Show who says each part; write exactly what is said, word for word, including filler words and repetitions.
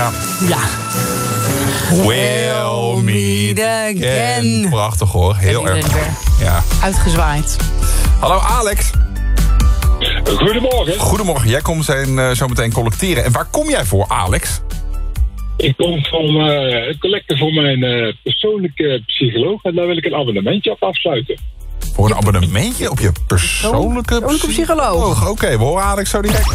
Speaker 1: Ja.
Speaker 2: Ja.
Speaker 1: We'll meet again. Prachtig hoor, heel erg. Ja.
Speaker 2: Uitgezwaaid.
Speaker 1: Hallo Alex.
Speaker 3: Goedemorgen.
Speaker 1: Goedemorgen, jij komt zijn, uh, zo meteen collecteren. En waar kom jij voor, Alex?
Speaker 3: Ik kom van uh, het collecten voor mijn uh, persoonlijke psycholoog. En daar wil ik een abonnementje op afsluiten.
Speaker 1: Voor een abonnementje op je persoonlijke psycholoog?
Speaker 2: psycholoog.
Speaker 1: Oké, okay, we horen Alex zo direct.